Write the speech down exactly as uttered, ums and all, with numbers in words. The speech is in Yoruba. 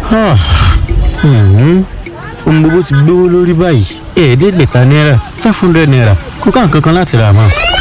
ohun gbogbo ti gbówó lórí báyìí ẹ̀ẹ́dẹ́gbẹ̀ta náírà five hundred naira kò ká nǹkan kan láti rà mọ́.